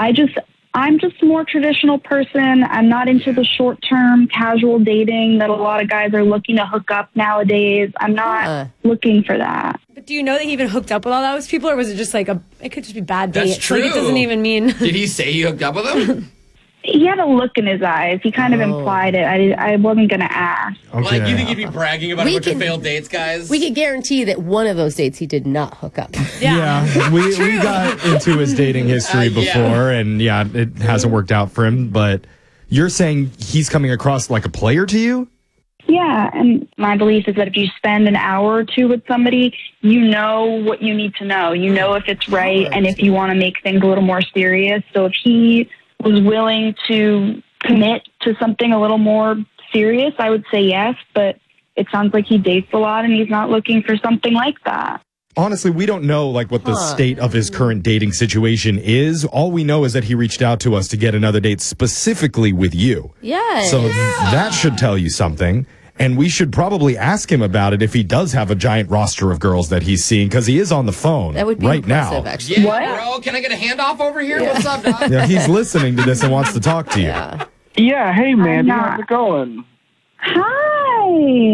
I'm just a more traditional person. I'm not into the short-term casual dating that a lot of guys are looking to hook up nowadays. I'm not looking for that. But do you know that he even hooked up with all those people, or was it just like it could just be bad dates? That's true. Like, it doesn't even mean. Did he say he hooked up with them? He had a look in his eyes. He kind of implied it. I wasn't going to ask. Okay. Like, you think he'd be bragging about a bunch of failed dates, guys? We can guarantee that one of those dates he did not hook up. Yeah, we got into his dating history before, and it hasn't worked out for him. But you're saying he's coming across like a player to you? Yeah, and my belief is that if you spend an hour or two with somebody, you know what you need to know. You know if it's right and if you want to make things a little more serious. So if he was willing to commit to something a little more serious, I would say yes, but it sounds like he dates a lot and he's not looking for something like that. Honestly, we don't know what the state of his current dating situation is. All we know is that he reached out to us to get another date specifically with you. Yeah. So that should tell you something. And we should probably ask him about it if he does have a giant roster of girls that he's seeing, because he is on the phone that would be right now. Actually. Yeah, bro, can I get a handoff over here? What's up, dog? Yeah, he's listening to this and wants to talk to you. Yeah, hey, Mandy, how's it going? Hi.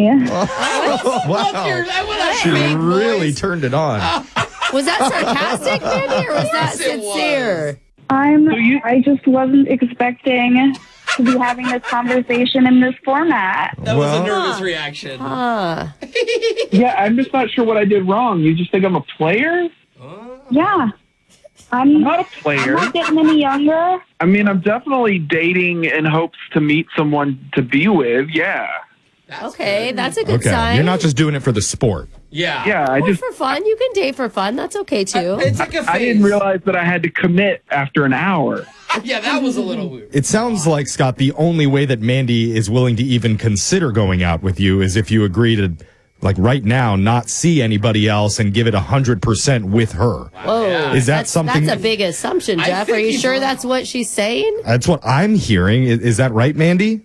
Wow. She really turned it on. Was that sarcastic, Mandy, or was that sincere? I just wasn't expecting to be having this conversation in this format. That was a nervous reaction. Yeah, I'm just not sure what I did wrong. You just think I'm a player? Yeah. I'm not a player. I'm not getting any younger. I mean, I'm definitely dating in hopes to meet someone to be with, yeah. That's a good sign. You're not just doing it for the sport. Yeah. Yeah, for fun. You can date for fun. That's okay, too. It's like a phase. I didn't realize that I had to commit after an hour. Yeah, that was a little weird. It sounds like, Scott, the only way that Mandy is willing to even consider going out with you is if you agree to, like right now, not see anybody else and give it 100% with her. Whoa. Yeah. Is that something? That's a big assumption, Jeff. Are you sure that's what she's saying? That's what I'm hearing. Is that right, Mandy?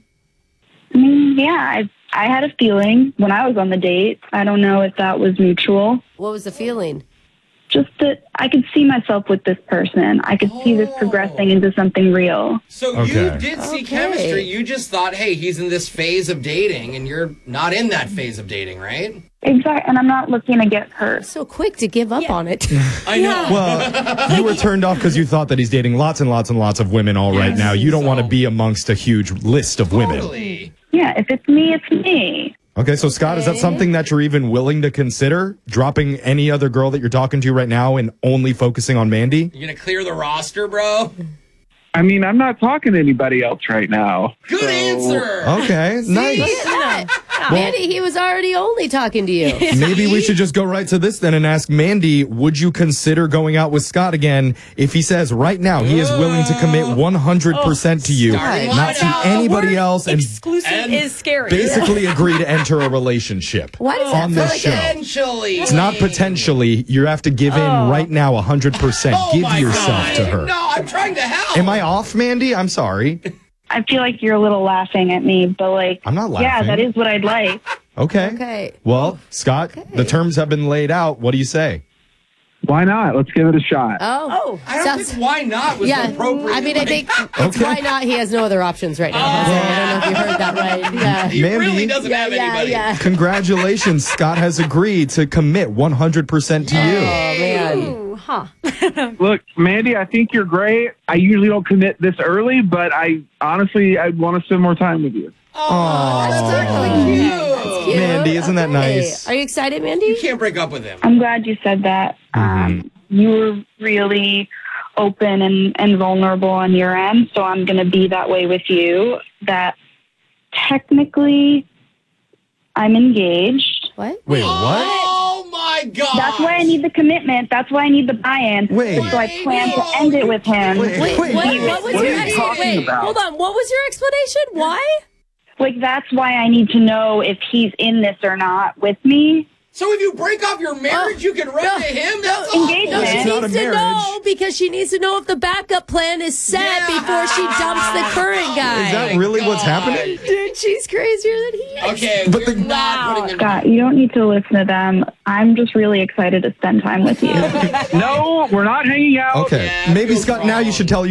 I mean, yeah, I had a feeling when I was on the date. I don't know if that was mutual. What was the feeling? Just that I could see myself with this person. I could see this progressing into something real. So you did see chemistry. You just thought, hey, he's in this phase of dating, and you're not in that phase of dating, right? Exactly, and I'm not looking to get hurt. So quick to give up on it. I know. Well, you were turned off because you thought that he's dating lots and lots and lots of women right now. You don't want to be amongst a huge list of women. Yeah, if it's me, it's me. Okay, so Scott, is that something that you're even willing to consider? Dropping any other girl that you're talking to right now and only focusing on Mandy? You gonna clear the roster, bro? I mean, I'm not talking to anybody else right now. Good answer. Okay, nice. Mandy, he was already only talking to you. Maybe we should just go right to this then and ask Mandy, would you consider going out with Scott again if he says right now he is willing to commit 100% to you, not see anybody else, and Exclusive is scary. basically agree to enter a relationship Why does on that this feel show? like Potentially. It's not potentially. You have to give in right now 100%. Give yourself to her. No, I'm trying to help. Am I off, Mandy? I'm sorry. I feel like you're a little laughing at me, but I'm not laughing. Yeah, that is what I'd like. Okay. Well, Scott, the terms have been laid out. What do you say? Why not? Let's give it a shot. Oh. I don't think why not was the appropriate. I mean, I think it's why not. He has no other options right now. I don't know if you heard that right. Yeah. He Mandy, really doesn't have anybody. Yeah. Congratulations. Scott has agreed to commit 100% to you. Oh, man. Ooh, huh. Look, Mandy, I think you're great. I usually don't commit this early, but I want to spend more time with you. Oh, that's really cute. Mandy, isn't that nice? Are you excited, Mandy? You can't break up with him. I'm glad you said that. You were really open and vulnerable on your end, so I'm going to be that way with you. That technically I'm engaged. What? Wait, what? Oh my God! That's why I need the commitment. That's why I need the buy-in. Wait. So I plan to end it with him. What was your explanation? Hold on. What was your explanation? Why? Like, that's why I need to know if he's in this or not with me. So if you break off your marriage, you can run to him? That's engagement. She It's not needs a to marriage. know because she needs to know if the backup plan is set before she dumps the current guy. Is that really what's happening? Dude, she's crazier than he is. Okay, But we're not putting him. Scott, you don't need to listen to them. I'm just really excited to spend time with you. No, we're not hanging out. Okay. Yeah, Maybe, feels Scott, now you should tell